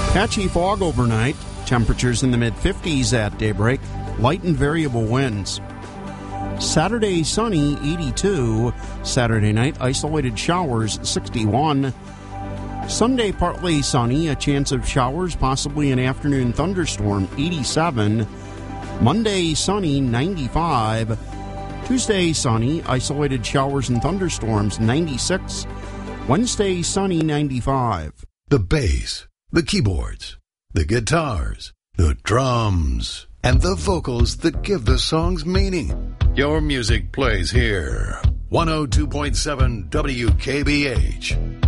Patchy fog overnight. Temperatures in the mid-50s at daybreak. Light and variable winds. Saturday, sunny, 82. Saturday night, isolated showers, 61. Sunday, partly sunny, a chance of showers, possibly an afternoon thunderstorm, 87. Monday, sunny, 95. Tuesday, sunny, isolated showers and thunderstorms, 96. Wednesday, sunny, 95. The bass, the keyboards, the guitars, the drums, and the vocals that give the songs meaning. Your music plays here. 102.7 WKBH.